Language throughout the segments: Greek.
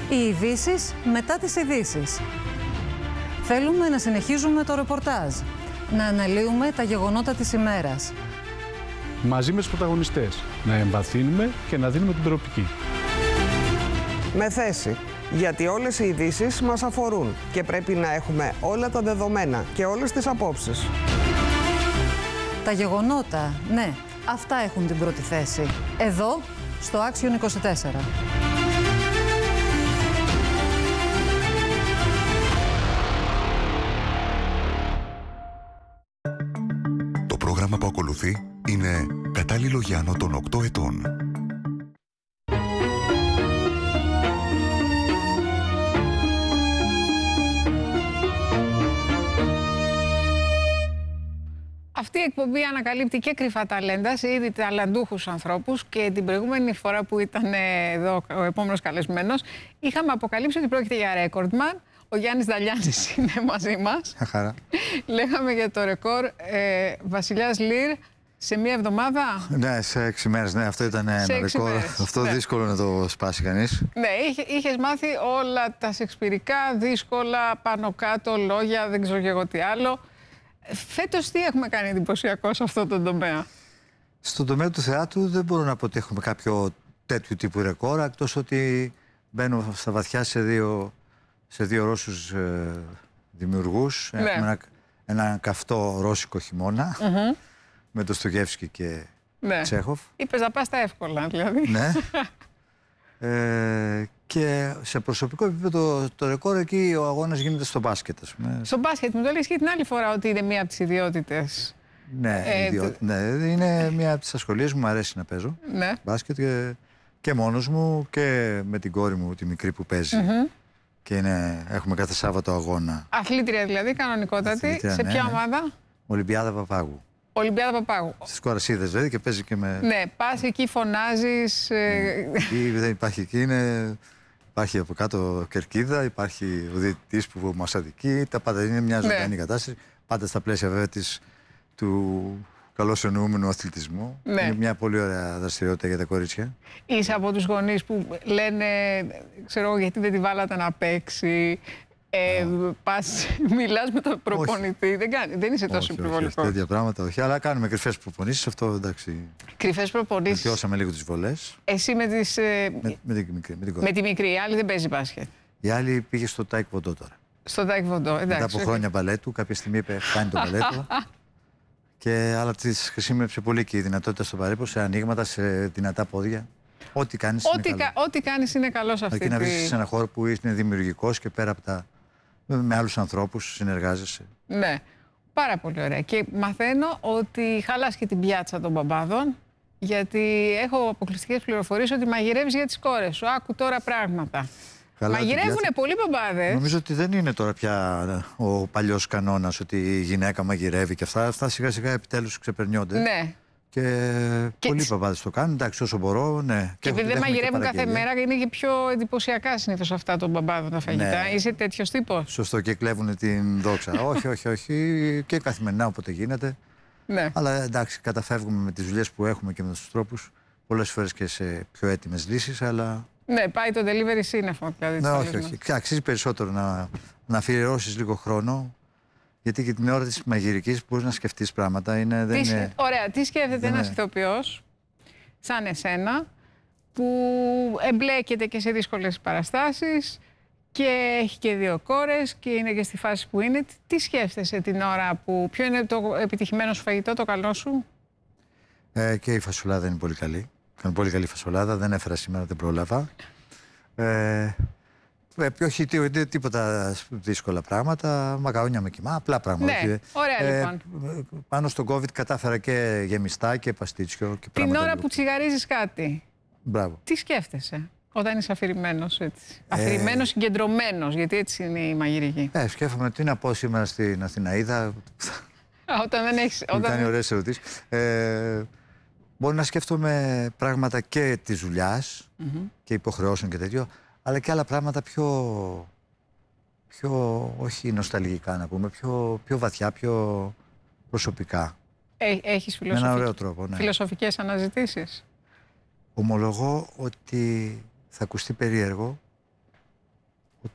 Οι ειδήσεις μετά τις ειδήσεις. Θέλουμε να συνεχίζουμε το ρεπορτάζ, να αναλύουμε τα γεγονότα της ημέρας. Μαζί με τους πρωταγωνιστές, να εμβαθύνουμε και να δίνουμε την προοπτική. Με θέση, γιατί όλες οι ειδήσεις μας αφορούν και πρέπει να έχουμε όλα τα δεδομένα και όλες τις απόψεις. Τα γεγονότα, ναι, αυτά έχουν την πρώτη θέση. Εδώ, στο Άξιον 24. Το πρόγραμμα που ακολουθεί είναι κατάλληλο για άνω των 8 ετών. Αυτή η εκπομπή ανακαλύπτει και κρυφά ταλέντα σε ήδη ταλαντούχους ανθρώπους και την προηγούμενη φορά που ήταν εδώ ο επόμενος καλεσμένος είχαμε αποκαλύψει ότι πρόκειται για ρέκορντμαν. Ο Γιάννης Δαλιάνης είναι μαζί μας. Χαρά. Λέγαμε για το ρεκόρ Βασιλιάς Λιρ σε μία εβδομάδα. Ναι, σε 6 μέρες. Ναι, αυτό ήταν ένα ρεκόρ. Αυτό ναι. Δύσκολο να το σπάσει κανείς. Ναι, είχες μάθει όλα τα σεξπυρικά, δύσκολα, πάνω κάτω, λόγια, δεν ξέρω και εγώ τι άλλο. Φέτος τι έχουμε κάνει εντυπωσιακό σε αυτό το τομέα? Στον τομέα του θεάτρου δεν μπορώ να πω ότι έχουμε κάποιο τέτοιου τύπου ρεκόρ, εκτός ότι μπαίνω στα βαθιά σε δύο Ρώσους δημιουργούς. Ναι. Έχουμε ένα καυτό ρώσικο χειμώνα με το Στογεύσκι και Τσέχοφ. Είπες να πας στα εύκολα, δηλαδή. Ναι. Και σε προσωπικό επίπεδο το ρεκόρ εκεί ο αγώνας γίνεται στο μπάσκετ, ας πούμε. Στο μπάσκετ, μου το λες και την άλλη φορά ότι είναι μία από τις ιδιότητες. Ναι, ναι, είναι μία από τις ασχολίες μου αρέσει να παίζω. Ναι. Μπάσκετ και μόνος μου και με την κόρη μου, τη μικρή που παίζει. Και έχουμε κάθε Σάββατο αγώνα. Αθλήτρια δηλαδή, κανονικότατη. Σε ποια ομάδα? Ολυμπιάδα Παπάγου. Ολυμπιάδα Παπάγου. Στις Κορασίδες δηλαδή και παίζει και με... Ναι, πας εκεί, φωνάζεις. Εκεί δεν υπάρχει εκεί, υπάρχει από κάτω κερκίδα, υπάρχει ο διαιτητής που μας αδικεί, τα πάντα είναι μια ζωντανή κατάσταση. Πάντα στα πλαίσια βέβαια του καλώς εννοούμενου αθλητισμού. Ναι. Είναι μια πολύ ωραία δραστηριότητα για τα κορίτσια. Είσαι από τους γονείς που λένε, ξέρω γιατί δεν τη βάλατε να παίξει. Πας, μιλάς με τον προπονητή. Δεν είσαι τόσο υπερβολικό. Όχι, τέτοια πράγματα όχι. Αλλά κάνουμε κρυφές προπονήσεις. Αυτό εντάξει. Κρυφές προπονήσεις. Βελτιώσαμε λίγο τις βολές. Εσύ με τις. Με τη μικρή. Η άλλη δεν παίζει μπάσκετ. Η άλλη πήγε στο Τάικβοντό τώρα. Στο Τάικβοντό, εντάξει. Μετά από χρόνια μπαλέτου, κάποια στιγμή είπε: κάνει το μπαλέτο. Αλλά της χρησιμεύσε πολύ και η δυνατότητα στο παρέπο, σε ανοίγματα, σε δυνατά πόδια. Ό,τι κάνεις είναι καλό. Ό,τι κάνεις είναι καλό σε αυτή τη... να βρίσκεις σε ένα χώρο που είναι δημιουργικός και πέρα από τα... με άλλους ανθρώπους συνεργάζεσαι. Ναι, πάρα πολύ ωραία. Και μαθαίνω ότι χαλάς και την πιάτσα των μπαμπάδων, γιατί έχω αποκλειστικές πληροφορίες ότι μαγειρεύεις για τις κόρες σου. Άκου τώρα πράγματα. Μαγειρεύουνε πολλοί μπαμπάδες. Νομίζω ότι δεν είναι τώρα πια ο παλιός κανόνας ότι η γυναίκα μαγειρεύει και αυτά. Αυτά σιγά σιγά επιτέλους ξεπερνιόνται. Ναι. Και πολλοί παπάδες το κάνουν, εντάξει, όσο μπορώ, ναι. Και επειδή δεν μαγειρεύουν κάθε μέρα, είναι και πιο εντυπωσιακά συνήθως αυτά των μπαμπάδων τα φαγητά. Ναι. Είσαι τέτοιος τύπος? Σωστό, και κλέβουν την δόξα. όχι. Και καθημερινά όποτε γίνεται. Ναι. Αλλά εντάξει, καταφεύγουμε με τις δουλειές που έχουμε και με τους τρόπους, πολλές φορές και σε πιο έτοιμες λύσεις, αλλά. Ναι, πάει το delivery σύννεφο. Δηλαδή, ναι, όχι. Αξίζει περισσότερο να αφιερώσεις λίγο χρόνο. Γιατί και την ώρα της μαγειρικής μπορείς να σκεφτείς πράγματα. Ωραία, τι σκέφτεται ένας ηθοποιός σαν εσένα που εμπλέκεται και σε δύσκολες παραστάσεις και έχει και 2 κόρες και είναι και στη φάση που είναι. Τι σκέφτεσαι την ώρα που... Ποιο είναι το επιτυχημένο σου φαγητό, το καλό σου? Και η φασολάδα είναι πολύ καλή. Κάνω πολύ καλή φασολάδα, δεν έφερα σήμερα, δεν πρόλαβα. Όχι τίποτα δύσκολα πράγματα, μακαρόνια με κιμά, απλά πράγματα. Ναι, ωραία λοιπόν. Πάνω στον COVID κατάφερα και γεμιστά και παστίτσιο. Και την ώρα που τσιγαρίζεις κάτι, μπράβο. Τι σκέφτεσαι όταν είσαι αφηρημένος έτσι? Αφηρημένος, συγκεντρωμένος, γιατί έτσι είναι η μαγειρική. Σκέφτομαι τι να πω σήμερα στην Αθηναίδα. Όταν δεν έχεις... Κάνει ωραίες ερωτήσεις. Μπορεί να σκέφτομαι πράγματα και της δουλειάς και υποχρεώσεων και τέτοιο, αλλά και άλλα πράγματα πιο όχι νοσταλγικά να πούμε, πιο βαθιά, πιο προσωπικά. Έχεις με ένα ωραίο τρόπο, ναι. Φιλοσοφικές αναζητήσεις? Ομολογώ ότι θα ακουστεί περίεργο,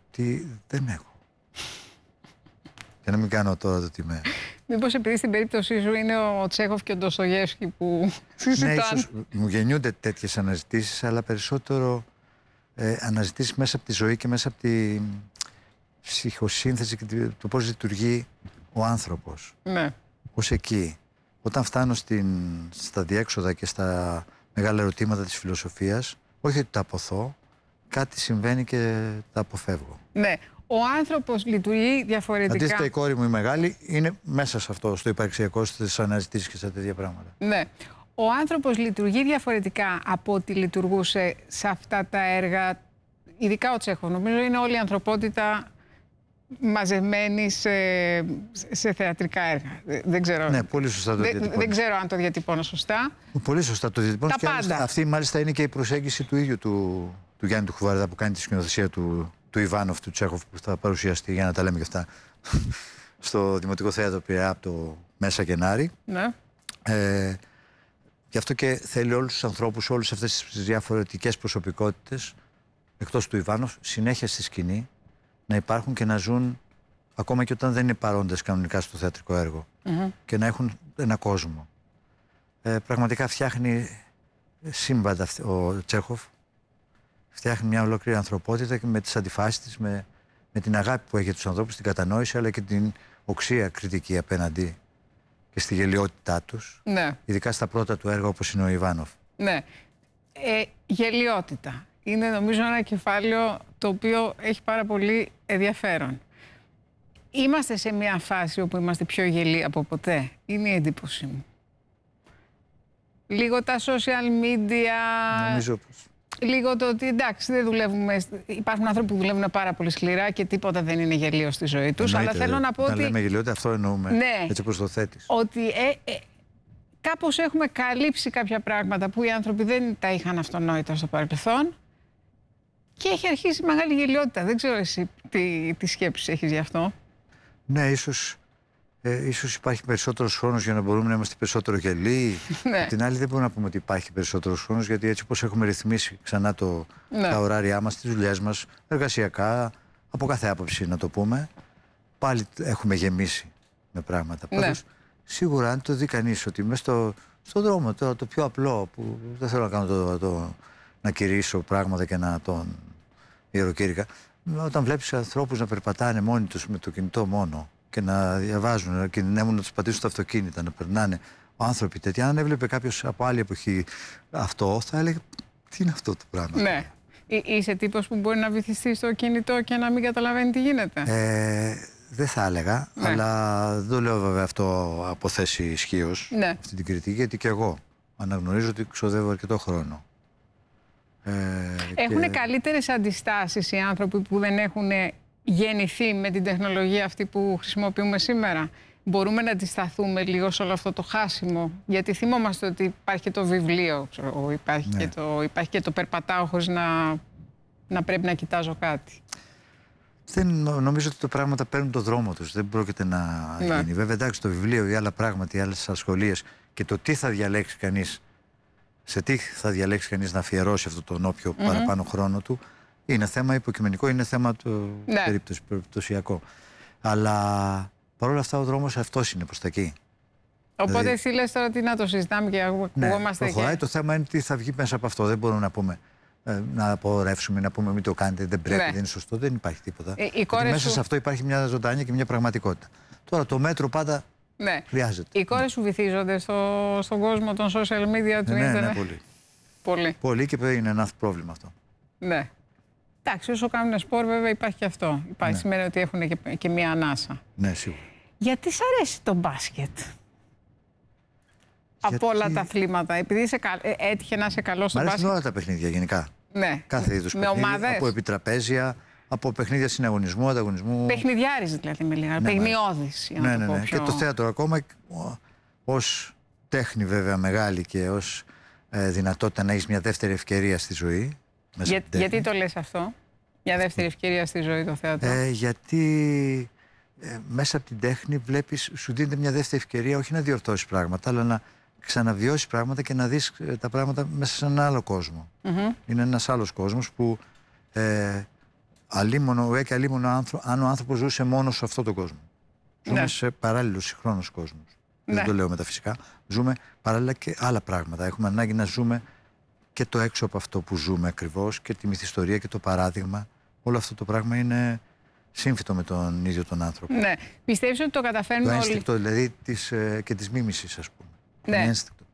Τι δεν έχω. Για να μην κάνω τώρα το τι με... Μήπως επειδή στην περίπτωσή σου είναι ο Τσέχοφ και ο Ντοστογεύσκι που συζητάνε. Ναι, ίσως μου γεννιούνται τέτοιες αναζητήσεις, αλλά περισσότερο αναζητήσεις μέσα από τη ζωή και μέσα από τη ψυχοσύνθεση και το πώς λειτουργεί ο άνθρωπος. Ναι. Ως εκεί. Όταν φτάνω στα διέξοδα και στα μεγάλα ερωτήματα της φιλοσοφίας, όχι ότι τα αποθώ, κάτι συμβαίνει και τα αποφεύγω. Ναι. Ο άνθρωπος λειτουργεί διαφορετικά. Αντίθετα, η κόρη μου η μεγάλη είναι μέσα σε αυτό, στο υπαρξιακό, στις αναζητήσεις και σε τέτοια πράγματα. Ναι. Ο άνθρωπος λειτουργεί διαφορετικά από ό,τι λειτουργούσε σε αυτά τα έργα, ειδικά ο Τσέχοφ. Νομίζω είναι όλη η ανθρωπότητα μαζεμένη σε θεατρικά έργα. Δεν ξέρω. Ναι, πολύ σωστά το διατυπώνεις. Δεν ξέρω αν το διατυπώνω σωστά. Πολύ σωστά το διατυπώνεις. Τα πάντα. Αυτή μάλιστα είναι και η προσέγγιση του ίδιου του Γιάννη του Χουβαρδά που κάνει τη σκηνοθεσία του Ιβάνοφ, του Τσέχοφ, που θα παρουσιαστεί, για να τα λέμε και αυτά, στο Δημοτικό Θέατρο Πειραιά από το μέσα Γενάρη. Ναι. Γι' αυτό και θέλει όλους τους ανθρώπους, όλες αυτές τις διαφορετικές προσωπικότητες, εκτός του Ιβάνοφ, συνέχεια στη σκηνή, να υπάρχουν και να ζουν ακόμα και όταν δεν είναι παρόντες κανονικά στο θεατρικό έργο και να έχουν ένα κόσμο. Πραγματικά φτιάχνει σύμπαντα ο Τσέχοφ, φτιάχνει μια ολόκληρη ανθρωπότητα και με τις αντιφάσεις της, με την αγάπη που έχει για τους ανθρώπους, την κατανόηση, αλλά και την οξία κριτική απέναντι και στη γελιότητά τους. Ναι. Ειδικά στα πρώτα του έργα όπως είναι ο Ιβάνοφ. Ναι. Γελιότητα. Είναι νομίζω ένα κεφάλαιο το οποίο έχει πάρα πολύ ενδιαφέρον. Είμαστε σε μια φάση όπου είμαστε πιο γελοί από ποτέ. Είναι η εντύπωση μου. Λίγο τα social media... Νομίζω πως... Λίγο το ότι εντάξει, δεν δουλεύουμε. Υπάρχουν άνθρωποι που δουλεύουν πάρα πολύ σκληρά και τίποτα δεν είναι γελίο στη ζωή τους. Αλλά θέλω να πω ότι. Όταν λέμε γελιότητα, αυτό εννοούμε. Ναι, έτσι όπως το θέτεις. Ότι κάπως έχουμε καλύψει κάποια πράγματα που οι άνθρωποι δεν τα είχαν αυτονόητα στο παρελθόν και έχει αρχίσει μεγάλη γελιότητα. Δεν ξέρω εσύ τι σκέψεις έχεις γι' αυτό. Ναι, ίσως υπάρχει περισσότερος χρόνος για να μπορούμε να είμαστε περισσότερο γελοί. Ναι. Απ' την άλλη, δεν μπορούμε να πούμε ότι υπάρχει περισσότερος χρόνος, γιατί έτσι όπως έχουμε ρυθμίσει ξανά τα ωράριά μας, τις δουλειές μας, εργασιακά, από κάθε άποψη να το πούμε, πάλι έχουμε γεμίσει με πράγματα. Ναι. Πάντως, σίγουρα, αν το δει κανείς ότι μέσα στον δρόμο, το πιο απλό, που δεν θέλω να κάνω να κηρύσω πράγματα και να τον ιεροκήρυκα, όταν βλέπεις ανθρώπους να περπατάνε μόνοι τους με το κινητό μόνο, και να διαβάζουν, να κινδυνεύουν να τους πατήσουν στα αυτοκίνητα, να περνάνε άνθρωποι τέτοια. Αν έβλεπε κάποιος από άλλη εποχή αυτό, θα έλεγε τι είναι αυτό το πράγμα. Ναι. Είσαι τύπος που μπορεί να βυθιστεί στο κινητό και να μην καταλαβαίνει τι γίνεται. Δεν θα έλεγα, ναι. Αλλά δεν το λέω βέβαια αυτό από θέση ισχύως, ναι. αυτή την κριτική, γιατί και εγώ αναγνωρίζω ότι ξοδεύω αρκετό χρόνο. Έχουν καλύτερες αντιστάσεις οι άνθρωποι που δεν έχουν γεννηθεί με την τεχνολογία αυτή που χρησιμοποιούμε σήμερα. Μπορούμε να αντισταθούμε λίγο σε όλο αυτό το χάσιμο. Γιατί θυμόμαστε ότι υπάρχει και το βιβλίο, υπάρχει και το περπατάω χωρίς να πρέπει να κοιτάζω κάτι. Δεν νομίζω ότι τα πράγματα παίρνουν το δρόμο τους. Δεν πρόκειται να γίνει. Βέβαια, εντάξει, το βιβλίο ή άλλα πράγματα, οι άλλες ασχολίες και το τι θα διαλέξει κανείς, σε τι θα διαλέξει κανείς να αφιερώσει αυτό τον όποιο παραπάνω χρόνο του, είναι θέμα υποκειμενικό, είναι θέμα περιπτωσιακό. Αλλά παρόλα αυτά ο δρόμος αυτός είναι προς τα εκεί. Οπότε δηλαδή, εσύ λες τώρα τι να το συζητάμε και ακουγόμαστε. Ναι, προχωράει. Το θέμα είναι τι θα βγει μέσα από αυτό. Δεν μπορούμε να πούμε, να απορρεύσουμε, να πούμε μην το κάνετε, δεν πρέπει, δεν είναι σωστό. Δεν υπάρχει τίποτα. Μέσα σε αυτό υπάρχει μια ζωντανιά και μια πραγματικότητα. Τώρα το μέτρο πάντα χρειάζεται. Οι κόρες σου βυθίζονται στον κόσμο των social media του ίντερνετ. Ναι, πολύ. Πολύ και είναι ένα πρόβλημα αυτό. Ναι. Εντάξει, όσο κάνουν σπορ, βέβαια υπάρχει και αυτό. Σημαίνει ότι έχουν και μία ανάσα. Ναι, σίγουρα. Γιατί σ' αρέσει το μπάσκετ από όλα τα αθλήματα, επειδή έτυχε να είσαι καλό στο μπάσκετ? Μ' αρέσουν όλα τα παιχνίδια γενικά. Ναι. Κάθε είδους παιχνίδια. Από επιτραπέζια, από παιχνίδια συναγωνισμού, ανταγωνισμού. Παιχνιδιάρης δηλαδή με λίγα. Παιχνιώδης. Ναι. Και το θέατρο ακόμα ως τέχνη βέβαια μεγάλη και ως δυνατότητα να έχεις μια δεύτερη ευκαιρία στη ζωή. Γιατί το λες αυτό, μια δεύτερη ευκαιρία στη ζωή το θέατρο? Γιατί μέσα από την τέχνη βλέπεις, σου δίνεται μια δεύτερη ευκαιρία όχι να διορθώσεις πράγματα, αλλά να ξαναβιώσεις πράγματα και να δεις τα πράγματα μέσα σε έναν άλλο κόσμο. Είναι ένας άλλος κόσμος που αν ο άνθρωπος ζούσε μόνο σε αυτόν τον κόσμο. Ζούμε σε παράλληλους συγχρόνους κόσμους. Δεν το λέω μεταφυσικά. Ζούμε παράλληλα και άλλα πράγματα. Έχουμε ανάγκη να ζούμε και το έξω από αυτό που ζούμε ακριβώς και τη μυθιστορία και το παράδειγμα. Όλο αυτό το πράγμα είναι σύμφυτο με τον ίδιο τον άνθρωπο. Ναι. Πιστεύεις ότι το καταφέρνουν όλοι? Το ένστικτο δηλαδή και της μίμησης, ας πούμε. Ναι.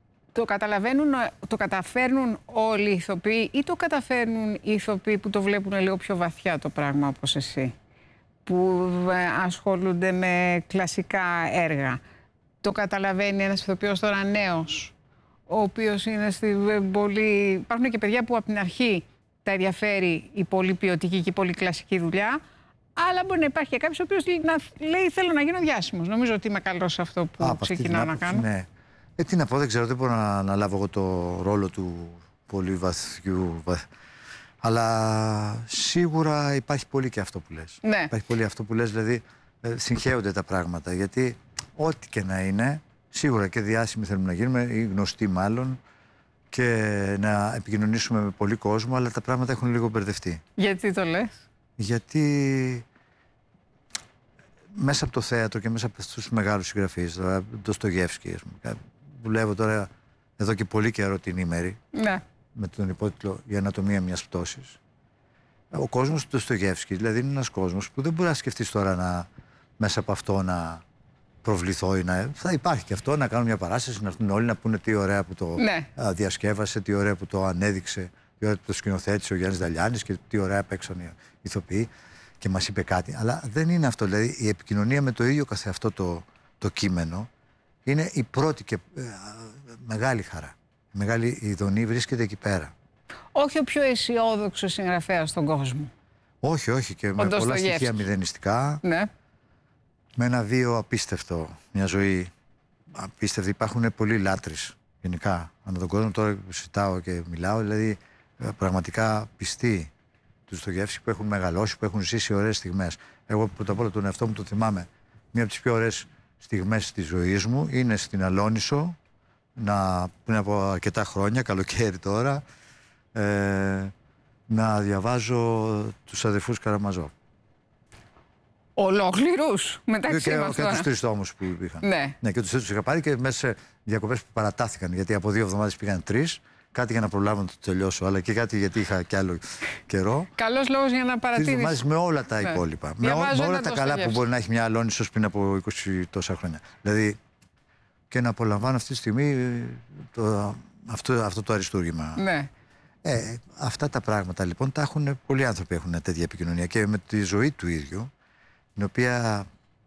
Το καταφέρνουν όλοι οι ηθοποιοί ή το καταφέρνουν οι ηθοποιοί που το βλέπουν λίγο πιο βαθιά το πράγμα όπως εσύ, που ασχολούνται με κλασικά έργα? Το καταλαβαίνει ένας ηθοποιός τώρα νέος, ο οποίος είναι πολύ... Υπάρχουν και παιδιά που από την αρχή τα ενδιαφέρει η πολύ ποιοτική και η πολύ κλασική δουλειά, αλλά μπορεί να υπάρχει και κάποιος ο οποίος λέει θέλω να γίνω διάσημος. Νομίζω ότι είμαι καλός σε αυτό που ξεκινάω να κάνω. Ναι. Τι να πω, δεν ξέρω, δεν μπορώ να λάβω εγώ το ρόλο του πολύ βαθιού. Αλλά σίγουρα υπάρχει πολύ και αυτό που λες. Ναι. Υπάρχει πολύ αυτό που λες, δηλαδή συγχέονται τα πράγματα. Γιατί ό,τι και να είναι, σίγουρα και διάσημοι θέλουμε να γίνουμε, ή γνωστοί μάλλον, και να επικοινωνήσουμε με πολύ κόσμο, αλλά τα πράγματα έχουν λίγο μπερδευτεί. Γιατί το λες? Γιατί μέσα από το θέατρο και μέσα από τους μεγάλους συγγραφείς, το Ντοστογιέφσκι, δουλεύω τώρα εδώ και πολύ καιρό την ημέρη, ναι, με τον υπότιτλο «Η ανατομία μιας πτώσης». Ο κόσμος του Ντοστογιέφσκι, δηλαδή, είναι ένας κόσμος που δεν μπορεί να σκεφτείς τώρα μέσα από αυτό να προβληθώ ή θα υπάρχει και αυτό, να κάνουν μια παράσταση, να έρθουν όλοι να πούνε τι ωραία που το διασκεύασε, τι ωραία που το ανέδειξε, τι ωραία που το σκηνοθέτησε ο Γιάννης Δαλιάνης και τι ωραία παίξαν οι ηθοποιοί και μας είπε κάτι. Αλλά δεν είναι αυτό. Δηλαδή, η επικοινωνία με το ίδιο καθεαυτό το κείμενο είναι η πρώτη και μεγάλη χαρά. Η μεγάλη ειδονή βρίσκεται εκεί πέρα. Όχι ο πιο αισιόδοξος συγγραφέας στον κόσμο. Όχι, όχι. Και με πολλά στοιχεία μηδενιστικά. Ναι. Με ένα βίο απίστευτο. Μια ζωή απίστευτη. Υπάρχουν πολλοί λάτρεις γενικά ανά τον κόσμο. Τώρα που συζητάω και μιλάω, δηλαδή πραγματικά πιστοί του Ντοστογιέφσκι που έχουν μεγαλώσει, που έχουν ζήσει ωραίες στιγμές. Εγώ πρώτα απ' όλα τον εαυτό μου το θυμάμαι. Μία από τις πιο ωραίες στιγμές της ζωής μου είναι στην Αλόνισο, πριν από αρκετά χρόνια, καλοκαίρι τώρα, να διαβάζω τους αδερφούς Καραμαζόφ. Ολόκληρους μεταξύ μας και τους 3 τόμους που είχαν. Ναι, και τους 3 τους είχα πάρει και μέσα σε διακοπές που παρατάθηκαν, γιατί από 2 εβδομάδες πήγαν 3. Κάτι για να προλάβω να το τελειώσω, αλλά και κάτι γιατί είχα κι άλλο καιρό. Καλός λόγος για να παρατηρήσεις. Με όλα τα υπόλοιπα. Με όλα τα καλά που μπορεί να έχει μια Αλόνισος πριν από 20 τόσα χρόνια. Δηλαδή, και να απολαμβάνω αυτή τη στιγμή αυτό το αριστούργημα. Ναι. Αυτά τα πράγματα λοιπόν τα έχουν πολλοί άνθρωποι, έχουν τέτοια επικοινωνία και με τη ζωή του ίδιου, την οποία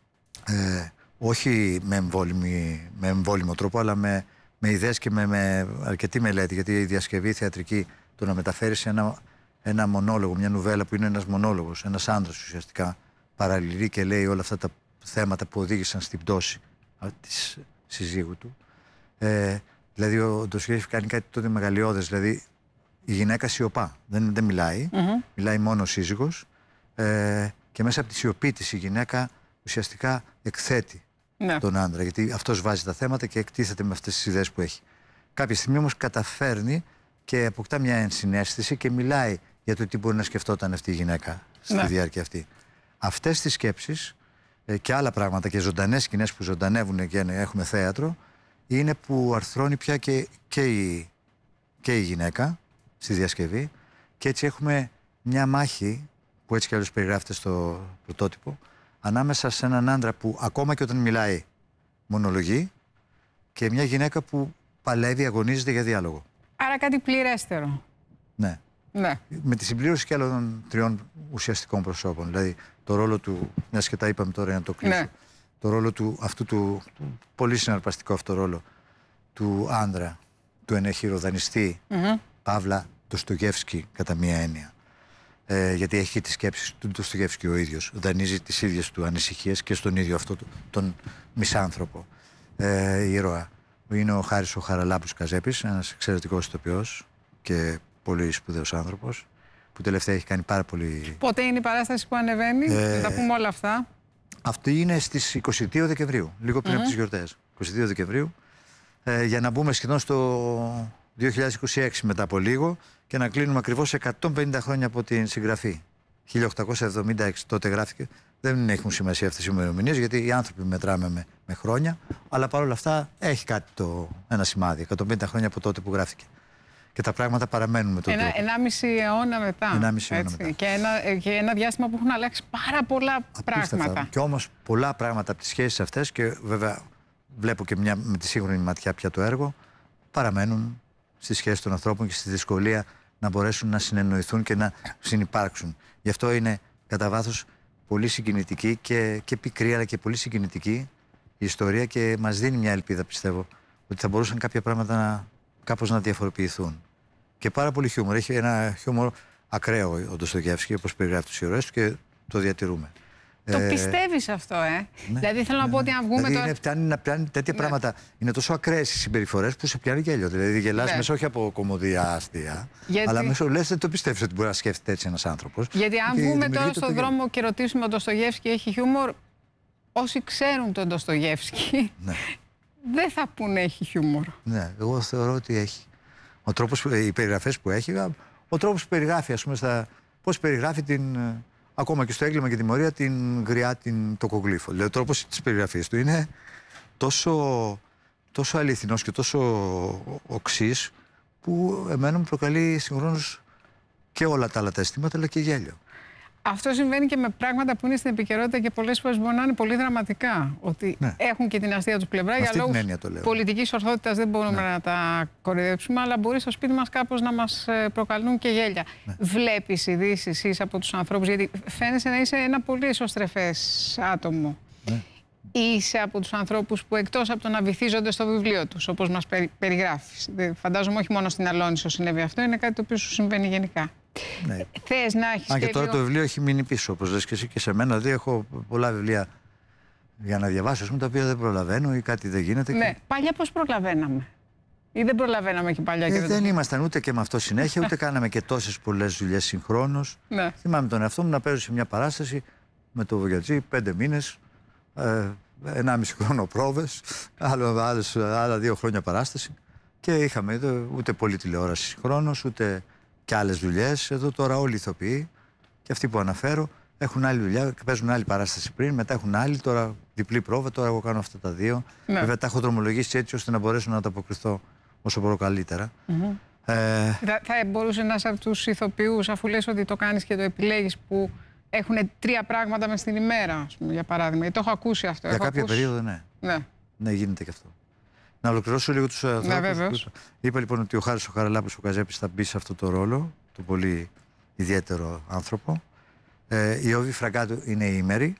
όχι με εμβόλυμο τρόπο, αλλά με ιδέες και με αρκετή μελέτη, γιατί η διασκευή θεατρική, το να μεταφέρεις ένα μονόλογο, μια νουβέλα που είναι ένας μονόλογος, ένας άντρας ουσιαστικά παραλυρεί και λέει όλα αυτά τα θέματα που οδήγησαν στην πτώση της συζύγου του. Δηλαδή ο Ντοστογιέφσκι κάνει κάτι τότε μεγαλειώδες, δηλαδή η γυναίκα σιωπά, δεν μιλάει, μιλάει μόνο ο σύζυγος, και μέσα από τη σιωπή της η γυναίκα ουσιαστικά εκθέτει τον άντρα, γιατί αυτός βάζει τα θέματα και εκτίθεται με αυτές τις ιδέες που έχει. Κάποια στιγμή όμως καταφέρνει και αποκτά μια ενσυναίσθηση και μιλάει για το τι μπορεί να σκεφτόταν αυτή η γυναίκα στη διάρκεια αυτή. Αυτές τις σκέψεις και άλλα πράγματα και ζωντανές σκηνές που ζωντανεύουν και έχουμε θέατρο, είναι που αρθρώνει πια και η γυναίκα στη διασκευή, και έτσι έχουμε μια μάχη που έτσι κι αλλιώς περιγράφεται στο πρωτότυπο, ανάμεσα σε έναν άντρα που ακόμα και όταν μιλάει μονολογεί και μια γυναίκα που παλεύει, αγωνίζεται για διάλογο. Άρα κάτι πληρέστερο. Ναι. Με τη συμπλήρωση και άλλων 3 ουσιαστικών προσώπων. Δηλαδή το ρόλο του, μιας και τα είπαμε τώρα για να το κλείσω, το ρόλο του πολύ συναρπαστικό αυτό ρόλο του άντρα, του ενεχειροδανιστή, Παύλα Ντοστογιέφσκι κατά μία έννοια. Γιατί έχει τις σκέψεις του Ντοστογιέφσκι ο ίδιος. Δανείζει τις ίδιες του ανησυχίες και στον ίδιο αυτό τον μισάνθρωπο ήρωα. Είναι ο Χάρης ο Χαραλάμπους Καζέπης, ένας εξαιρετικός ηθοποιός και πολύ σπουδαίος άνθρωπος, που τελευταία έχει κάνει πάρα πολύ... Πότε είναι η παράσταση που ανεβαίνει, να τα πούμε όλα αυτά? Αυτή είναι στις 22 Δεκεμβρίου, λίγο πριν από τις γιορτές. 22 Δεκεμβρίου, για να μπούμε σχεδόν στο 2026 μετά από λίγο και να κλείνουμε ακριβώς 150 χρόνια από την συγγραφή. 1876 τότε γράφτηκε. Δεν έχουν σημασία αυτές οι ημερομηνίες, γιατί οι άνθρωποι μετράμε με χρόνια, αλλά παρόλα αυτά έχει κάτι ένα σημάδι, 150 χρόνια από τότε που γράφτηκε. Και τα πράγματα παραμένουν με τον τρόπο. 1,5 αιώνα μετά. 1,5 αιώνα μετά. Και ένα διάστημα που έχουν αλλάξει πάρα πολλά πράγματα. Και όμως πολλά πράγματα από τις σχέσεις αυτές, και βέβαια βλέπω και με τη σύγχρονη ματιά πια το έργο, παραμένουν στις σχέσεις των ανθρώπων και στη δυσκολία να μπορέσουν να συνεννοηθούν και να συνυπάρξουν. Γι' αυτό είναι κατά βάθος πολύ συγκινητική και πικρή, αλλά και πολύ συγκινητική η ιστορία, και μας δίνει μια ελπίδα, πιστεύω, ότι θα μπορούσαν κάποια πράγματα κάπως να διαφοροποιηθούν. Και πάρα πολύ χιούμορ. Έχει ένα χιούμορ ακραίο ο Ντοστογιέφσκι, όπως περιγράφει τους ήρωες του, και το διατηρούμε. Το πιστεύεις αυτό, Ναι, δηλαδή θέλω να πω ότι αν βγούμε δηλαδή τώρα. να πιάνει τέτοια πράγματα. Είναι τόσο ακραίες οι συμπεριφορές που σε πιάνει γέλιο. Δηλαδή γελάς μέσα όχι από κομμωδία αστεία, αλλά μέσα λες δεν το πιστεύεις ότι μπορεί να σκέφτεται έτσι ένας άνθρωπος. Γιατί αν βγούμε τώρα στον δρόμο και ρωτήσουμε τον Ντοστογιέφσκι έχει χιούμορ, όσοι ξέρουν τον Ντοστογιέφσκι δεν θα πούνε έχει χιούμορ. Ναι, εγώ θεωρώ ότι έχει. Ο τρόπος, οι περιγραφές που έχει, ο τρόπος που περιγράφει, ας πούμε, πώς περιγράφει ακόμα και στο έγκλημα και τη τιμωρία, την γριά, το κογλύφο. Δηλαδή, ο τρόπος της περιγραφής του είναι τόσο αληθινός και τόσο οξύς, που εμένα μου προκαλεί συγχρόνως και όλα τα άλλα τα αισθήματα, αλλά και γέλιο. Αυτό συμβαίνει και με πράγματα που είναι στην επικαιρότητα και πολλές φορές μπορεί να είναι πολύ δραματικά. Ότι έχουν και την αστεία τους πλευρά. Για λόγους πολιτικής ορθότητας δεν μπορούμε να τα κοροϊδέψουμε, αλλά μπορεί στο σπίτι μας κάπως να μας προκαλούν και γέλια. Βλέπεις ειδήσεις είσαι από τους ανθρώπους, γιατί φαίνεσαι να είσαι ένα πολύ εσωστρεφές άτομο. Είσαι από τους ανθρώπους που εκτός από το να βυθίζονται στο βιβλίο τους, όπως μας περιγράφεις. Φαντάζομαι όχι μόνο στην Αλόνησο συνέβη αυτό, είναι κάτι το οποίο σου συμβαίνει γενικά. Ναι. Θες να έχεις και τώρα το βιβλίο έχει μείνει πίσω, όπως λες και εσύ και σε μένα. Δηλαδή έχω πολλά βιβλία για να διαβάσω, τα οποία δεν προλαβαίνω ή κάτι δεν γίνεται. Ναι. Παλιά πώς προλαβαίναμε? Ή δεν προλαβαίναμε και παλιά? Και δεν ήμασταν ούτε και με αυτό συνέχεια, ούτε κάναμε και τόσες πολλές δουλειές συγχρόνως. Ναι. Θυμάμαι τον εαυτό μου να παίζω σε μια παράσταση με το Βογιατζή 5 μήνες, 1,5 χρόνο πρόβες, άλλα 2 χρόνια παράσταση. Και είχαμε ούτε πολλή τηλεόραση συγχρόνως, ούτε και άλλες δουλειές. Εδώ τώρα όλοι οι ηθοποιοί και αυτοί που αναφέρω έχουν άλλη δουλειά, παίζουν άλλη παράσταση πριν, μετά έχουν άλλη, τώρα διπλή πρόβα, τώρα εγώ κάνω αυτά τα 2. Ναι. Βέβαια τα έχω δρομολογήσει έτσι ώστε να μπορέσω να ανταποκριθώ όσο μπορώ καλύτερα. Θα μπορούσε ένας από τους ηθοποιούς, αφού λες ότι το κάνεις και το επιλέγεις, που έχουν 3 πράγματα μες την ημέρα, ας πούμε, για παράδειγμα. Το έχω ακούσει αυτό. Για κάποια περίοδο, ναι, γίνεται και αυτό. Να ολοκληρώσω λίγο τους ανθρώπους. Είπα λοιπόν ότι ο Χάρης ο Χαραλάπης ο Καζέπης θα μπει σε αυτό το ρόλο, τον πολύ ιδιαίτερο άνθρωπο. Η Όβη Φραγκάτου είναι η Μέρη.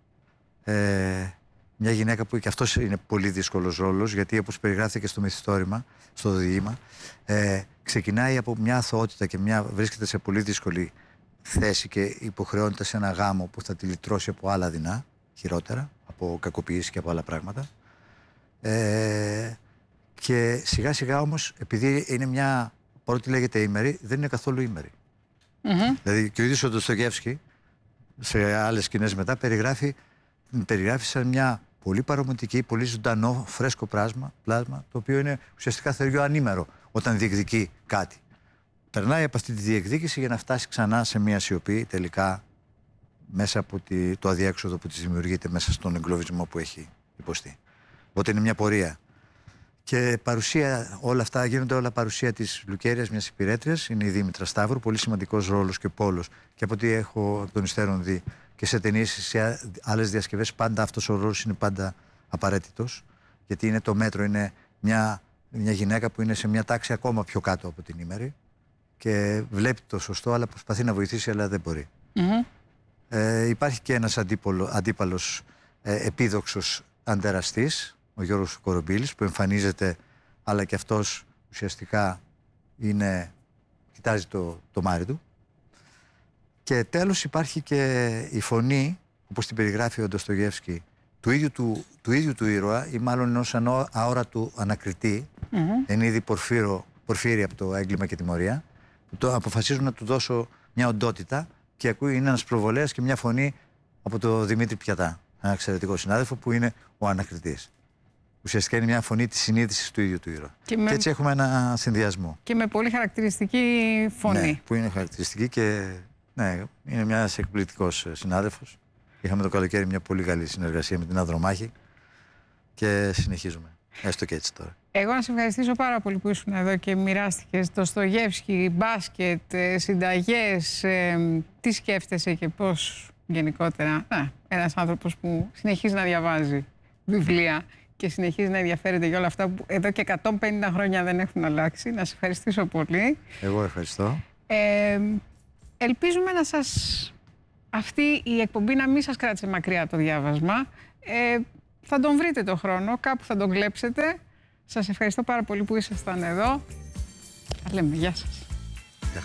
Μια γυναίκα που και αυτός είναι πολύ δύσκολος ρόλος, γιατί όπως περιγράφηκε στο μυθιστόρημα, στο διήγημα, ξεκινάει από μια αθωότητα και βρίσκεται σε πολύ δύσκολη θέση και υποχρεώνεται σε ένα γάμο που θα τη λυτρώσει από άλλα δεινά, χειρότερα, από κακοποιήσεις και από άλλα πράγματα. Και σιγά σιγά όμως, επειδή είναι παρότι λέγεται ήμερη, δεν είναι καθόλου ήμερη. Δηλαδή και ο ίδιος ο Ντοστογιέφσκι σε άλλες σκηνές μετά περιγράφει σαν μια πολύ παρομοντική, πολύ ζωντανό, φρέσκο πλάσμα, το οποίο είναι ουσιαστικά θεριό ανήμερο όταν διεκδικεί κάτι. Περνάει από αυτή τη διεκδίκηση για να φτάσει ξανά σε μια σιωπή τελικά μέσα από το αδιέξοδο που της δημιουργείται μέσα στον εγκλωβισμό που έχει υποστεί. Οπότε είναι μια πορεία. Και παρουσία, όλα αυτά γίνονται όλα παρουσία της Λουκέρειας, μιας υπηρέτριας. Είναι η Δήμητρα Σταύρου, πολύ σημαντικός ρόλος και πόλος. Και από ό,τι έχω από τον υστέρων δει και σε ταινίες, σε άλλες διασκευές, πάντα αυτός ο ρόλος είναι πάντα απαραίτητος. Γιατί είναι το μέτρο, είναι μια γυναίκα που είναι σε μια τάξη ακόμα πιο κάτω από την ήμερη και βλέπει το σωστό, αλλά προσπαθεί να βοηθήσει, αλλά δεν μπορεί. Υπάρχει και ένας αντίπαλος επίδοξος αντεραστής, ο Γιώργος Κορομπίλης, που εμφανίζεται, αλλά και αυτός ουσιαστικά κοιτάζει το μάρι του. Και τέλος υπάρχει και η φωνή, όπως την περιγράφει ο Ντοστογιέφσκι, του ίδιου του ήρωα, ή μάλλον ενός αόρατου ανακριτή, εν είδη Πορφύρη από το έγκλημα και τιμωρία, που αποφασίζουν να του δώσω μια οντότητα και ακούει, είναι ένας προβολέας και μια φωνή από τον Δημήτρη Πιατά, ένα εξαιρετικό συνάδελφο που είναι ο ανακριτής. Ουσιαστικά είναι μια φωνή της συνείδησης του ίδιου του ήρωα. Και έτσι έχουμε ένα συνδυασμό. Και με πολύ χαρακτηριστική φωνή. Ναι, που είναι χαρακτηριστική και Ναι, είναι ένας εκπληκτικός συνάδελφος. Είχαμε το καλοκαίρι μια πολύ καλή συνεργασία με την Ανδρομάχη και συνεχίζουμε. Έστω και έτσι τώρα. Εγώ να σε ευχαριστήσω πάρα πολύ που ήσουν εδώ και μοιράστηκες το Στογεύσκι, μπάσκετ, συνταγές, τι σκέφτεσαι και πώς γενικότερα. Ένας άνθρωπος που συνεχίζει να διαβάζει βιβλία και συνεχίζει να ενδιαφέρεται για όλα αυτά που εδώ και 150 χρόνια δεν έχουν αλλάξει. Να σε ευχαριστήσω πολύ. Εγώ ευχαριστώ. Ελπίζουμε αυτή η εκπομπή να μην σας κράτησε μακριά από το διάβασμα. Θα τον βρείτε το χρόνο, κάπου θα τον κλέψετε. Σας ευχαριστώ πάρα πολύ που ήσασταν εδώ. Τα λέμε, γεια σας.